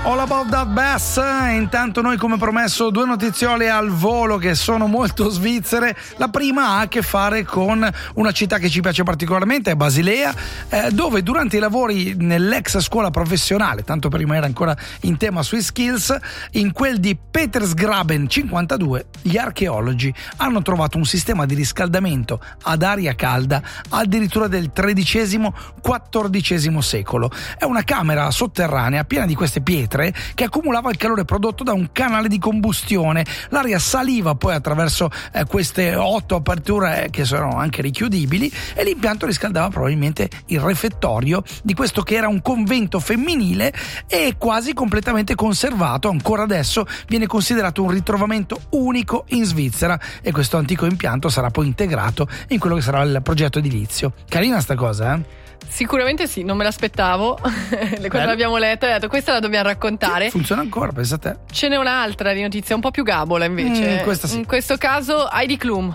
All About That Bass. Intanto noi, come promesso, due notiziole al volo che sono molto svizzere. La prima ha a che fare con una città che ci piace particolarmente, è Basilea, dove durante i lavori nell'ex scuola professionale, tanto per rimanere ancora in tema sui skills, in quel di Petersgraben 52, gli archeologi hanno trovato un sistema di riscaldamento ad aria calda addirittura del XIII-XIV secolo. È una camera sotterranea piena di queste pietre che accumulava il calore prodotto da un canale di combustione. L'aria saliva poi attraverso queste 8 aperture che sono anche richiudibili, e l'impianto riscaldava probabilmente il refettorio di questo che era un convento femminile e quasi completamente conservato. Ancora adesso viene considerato un ritrovamento unico in Svizzera, e questo antico impianto sarà poi integrato in quello che sarà il progetto edilizio. Carina sta cosa, eh? Sicuramente sì, non me l'aspettavo. Quando l'abbiamo letta ho detto questa la dobbiamo raccontare. Sì, funziona ancora, pensa a te. Ce n'è un'altra di notizia un po' più gabola invece. Questa sì. In questo caso Heidi Klum,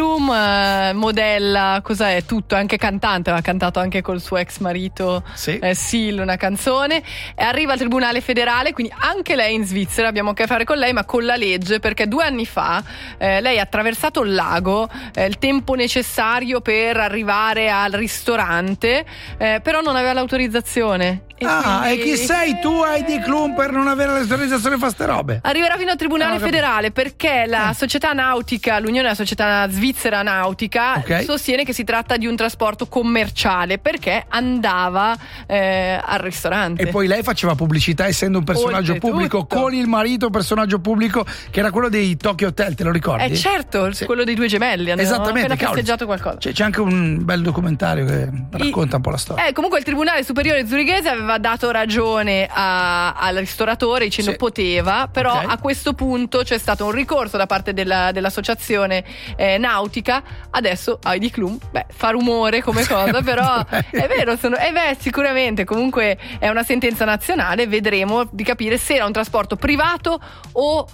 modella, cos'è? Tutto, anche cantante, aveva cantato anche col suo ex marito Sil una canzone, e arriva al Tribunale federale, quindi anche lei in Svizzera, abbiamo a che fare con lei ma con la legge, perché 2 anni fa lei ha attraversato il lago, il tempo necessario per arrivare al ristorante, però non aveva l'autorizzazione. E chi sei tu, Heidi Klum, per non avere l'autorizzazione fa ste robe? Arriverà fino al Tribunale federale perché la società nautica, l'Unione della Società Svizzera Nautica, sostiene che si tratta di un trasporto commerciale perché andava al ristorante. E poi lei faceva pubblicità essendo un personaggio pubblico, con il marito personaggio pubblico, che era quello dei Tokyo Hotel, te lo ricordi? Certo, quello dei 2 gemelli. Esattamente, appena festeggiato qualcosa. C'è anche un bel documentario che racconta un po' la storia. Comunque il Tribunale Superiore Zurighese aveva dato ragione al ristoratore dicendo poteva, però a questo punto c'è stato un ricorso da parte dell'associazione nautica. Adesso Heidi Klum fa rumore come cosa, però è vero, sicuramente comunque è una sentenza nazionale. Vedremo di capire se era un trasporto privato o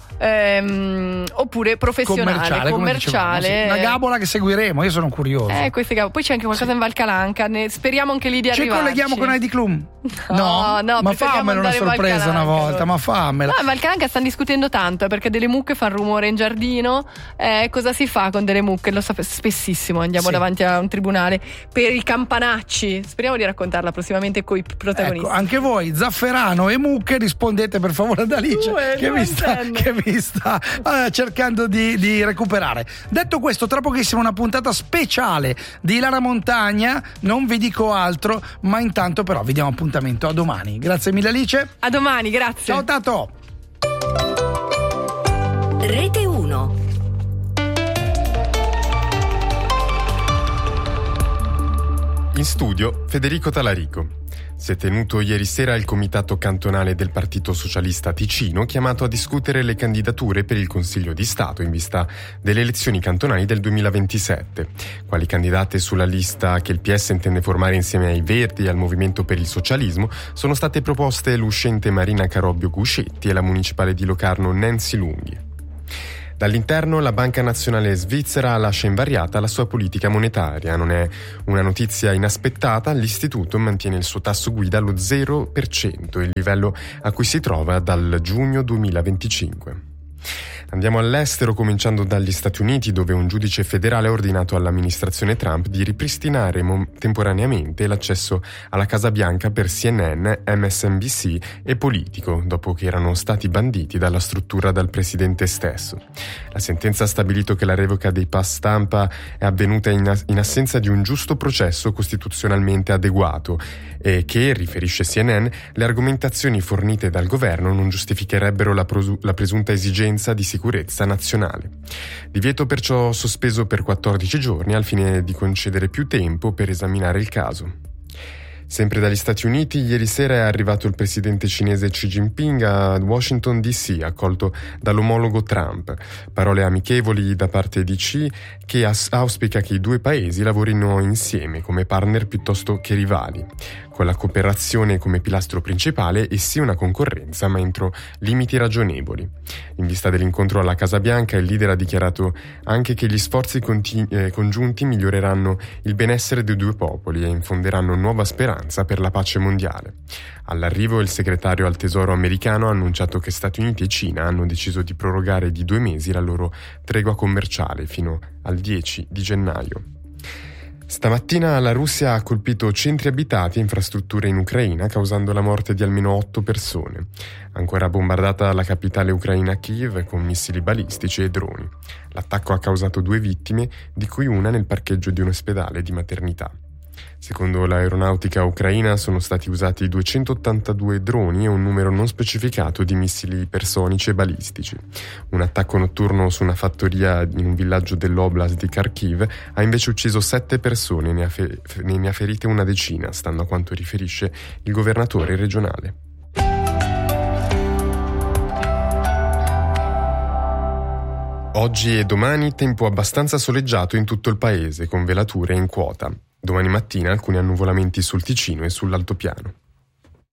oppure professionale, commerciale. Una gabola che seguiremo, io sono curioso. Poi c'è anche qualcosa in Val Calanca, speriamo anche lì di arrivarci. Ci colleghiamo con Heidi Klum? No, ma fammela una sorpresa una volta, ma fammela. No, Val Calanca stanno discutendo tanto perché delle mucche fanno rumore in giardino. Cosa si fa con delle mucche? Lo so, spessissimo andiamo davanti a un tribunale per i campanacci. Speriamo di raccontarla prossimamente coi protagonisti. Ecco, anche voi, Zafferano e mucche, rispondete per favore ad Alice che vi sta cercando di recuperare. Detto questo, tra pochissimo una puntata speciale di Lara Montagna, non vi dico altro, ma intanto però vi diamo appuntamento a domani. Grazie mille Alice. A domani, grazie. Ciao Tato. Rete 1. In studio Federico Talarico. Si è tenuto ieri sera il comitato cantonale del Partito Socialista Ticino, chiamato a discutere le candidature per il Consiglio di Stato in vista delle elezioni cantonali del 2027. Quali candidate sulla lista che il PS intende formare insieme ai Verdi e al Movimento per il Socialismo sono state proposte l'uscente Marina Carobbio Guscetti e la municipale di Locarno Nancy Lunghi. Dall'interno la Banca Nazionale Svizzera lascia invariata la sua politica monetaria. Non è una notizia inaspettata, l'istituto mantiene il suo tasso guida allo 0%, il livello a cui si trova dal giugno 2025. Andiamo all'estero, cominciando dagli Stati Uniti, dove un giudice federale ha ordinato all'amministrazione Trump di ripristinare temporaneamente l'accesso alla Casa Bianca per CNN, MSNBC e Politico, dopo che erano stati banditi dalla struttura dal presidente stesso. La sentenza ha stabilito che la revoca dei pass stampa è avvenuta in assenza di un giusto processo costituzionalmente adeguato e che, riferisce CNN, le argomentazioni fornite dal governo non giustificherebbero la presunta esigenza di sicurezza nazionale. Divieto perciò sospeso per 14 giorni al fine di concedere più tempo per esaminare il caso. Sempre dagli Stati Uniti, ieri sera è arrivato il presidente cinese Xi Jinping a Washington DC, accolto dall'omologo Trump. Parole amichevoli da parte di Xi, che auspica che i due paesi lavorino insieme come partner piuttosto che rivali. con la cooperazione come pilastro principale e sì una concorrenza, ma entro limiti ragionevoli. In vista dell'incontro alla Casa Bianca, il leader ha dichiarato anche che gli sforzi congiunti miglioreranno il benessere dei due popoli e infonderanno nuova speranza per la pace mondiale. All'arrivo, il segretario al Tesoro americano ha annunciato che Stati Uniti e Cina hanno deciso di prorogare di 2 mesi la loro tregua commerciale fino al 10 di gennaio. Stamattina la Russia ha colpito centri abitati e infrastrutture in Ucraina, causando la morte di almeno 8 persone. Ancora bombardata la capitale ucraina Kiev con missili balistici e droni. L'attacco ha causato 2 vittime, di cui una nel parcheggio di un ospedale di maternità. Secondo l'aeronautica ucraina sono stati usati 282 droni e un numero non specificato di missili ipersonici e balistici. Un attacco notturno su una fattoria in un villaggio dell'oblast di Kharkiv ha invece ucciso 7 persone e ne ha ferite una decina, stando a quanto riferisce il governatore regionale. Oggi e domani tempo abbastanza soleggiato in tutto il paese, con velature in quota. Domani mattina alcuni annuvolamenti sul Ticino e sull'altopiano.